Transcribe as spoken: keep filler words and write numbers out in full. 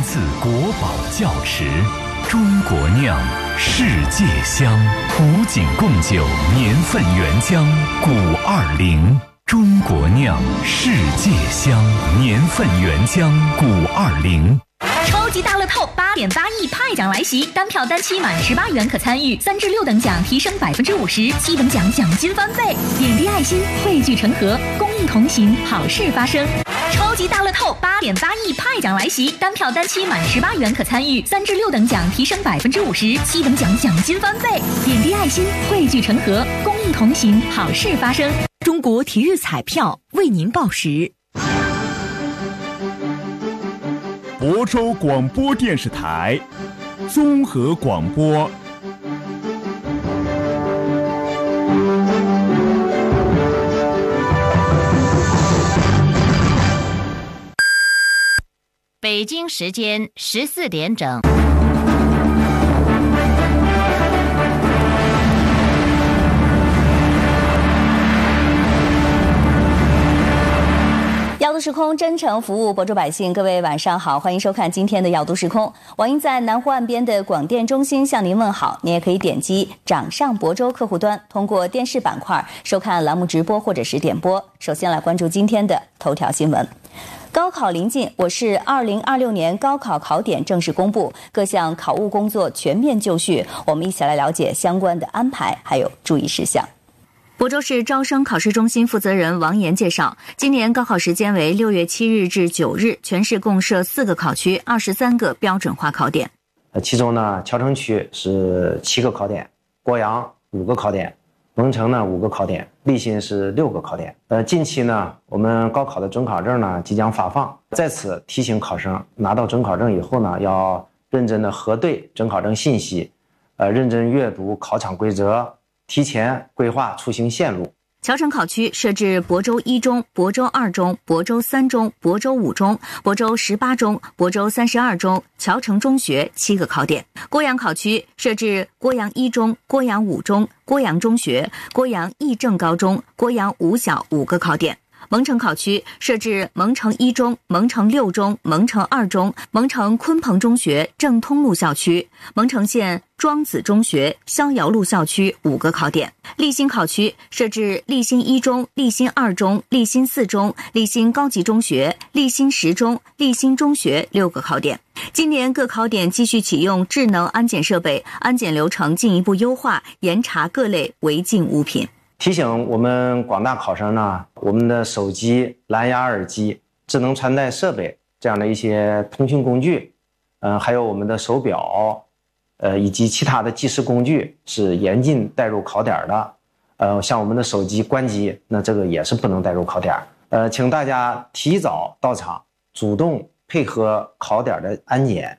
自国宝窖池，中国酿，世界香。古井贡酒年份原浆古二零，中国酿，世界香，年份原浆古二零。 超级大乐透八点八亿派奖来袭，单票单期满十八元可参与，三至六等奖提升百分之五十，七等奖奖金翻倍，点滴爱心，汇聚成河，公益同行，好事发生。超级大乐透八点八亿派奖来袭，单票单期满十八元可参与，三至六等奖提升百分之五十，七等奖奖金翻倍，点滴爱心，汇聚成河，公益同行，好事发生。 中国体育彩票为您报时。 亳州广播电视台综合广播。 北京时间十四点整。 耀都时空真诚服务亳州百姓，各位晚上好，欢迎收看今天的耀都时空。网银在南湖岸边的广电中心向您问好，您也可以点击掌上亳州客户端，通过电视板块收看栏目直播或者是点播。首先来关注今天的头条新闻。高考临近，我市二零二六年高考考点正式公布，各项考务工作全面就绪，我们一起来了解相关的安排还有注意事项。亳州市招生考试中心负责人王岩介绍，今年高考时间为六月七日至九日，全市共设四个考区，二十三个标准化考点。 呃，其中呢，谯城区是七个考点，郭阳五个考点，蒙城呢五个考点，立新是六个考点。呃，近期呢，我们高考的准考证呢即将发放，在此提醒考生，拿到准考证以后呢，要认真的核对准考证信息，呃，认真阅读考场规则。提前规划出行线路。 谯城考区设置亳州一中、亳州二中、亳州三中、亳州五中、亳州十八中、亳州三十二中、谯城中学七个考点。郭阳考区设置郭阳一中、郭阳五中、郭阳中学、郭阳义政高中、郭阳五小五个考点。蒙城考区设置蒙城一中、蒙城六中、蒙城二中、蒙城鲲鹏中学正通路校区、蒙城县庄子中学逍遥路校区五个考点。立新考区设置立新一中、立新二中、立新四中、立新高级中学、立新十中、立新中学六个考点。今年各考点继续启用智能安检设备，安检流程进一步优化，严查各类违禁物品。 提醒我们广大考生呢，我们的手机、蓝牙耳机、智能穿戴设备这样的一些通讯工具，呃，还有我们的手表，呃，以及其他的计时工具是严禁带入考点的。呃，像我们的手机关机，那这个也是不能带入考点。呃，请大家提早到场，主动配合考点的安检，